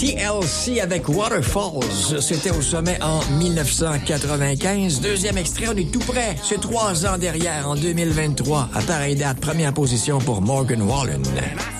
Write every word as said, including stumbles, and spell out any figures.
T L C avec Waterfalls. C'était au sommet en dix-neuf cent quatre-vingt-quinze. Deuxième extrait, on est tout près. C'est trois ans derrière, en deux mille vingt-trois. À pareille date, première position pour Morgan Wallen.